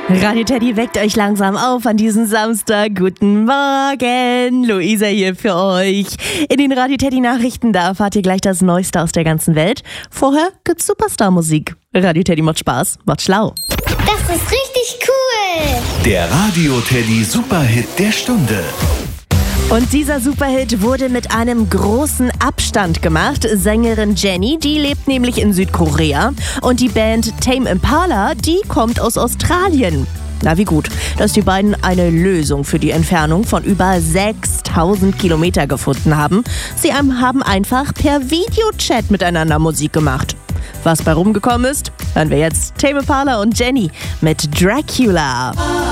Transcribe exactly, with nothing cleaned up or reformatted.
Radio Teddy weckt euch langsam auf an diesem Samstag. Guten Morgen, Luisa hier für euch. In den Radio Teddy Nachrichten, da erfahrt ihr gleich das Neueste aus der ganzen Welt. Vorher gibt's Superstar-Musik. Radio Teddy macht Spaß, macht schlau. Das ist richtig cool. Der Radio Teddy Superhit der Stunde. Und dieser Superhit wurde mit einem großen Abstand gemacht. Sängerin Jennie, die lebt nämlich in Südkorea. Und die Band Tame Impala, die kommt aus Australien. Na wie gut, dass die beiden eine Lösung für die Entfernung von über sechstausend Kilometer gefunden haben. Sie haben einfach per Videochat miteinander Musik gemacht. Was bei rumgekommen ist, hören wir jetzt Tame Impala und Jennie mit Dracula.